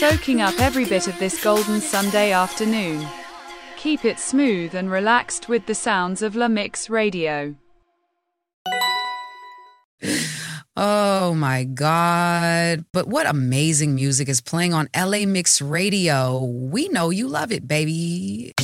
soaking up every bit of this golden Sunday afternoon. Keep it smooth and relaxed with the sounds of La Mix Radio. Oh my God. But what amazing music is playing on LA Mix Radio. We know you love it, baby.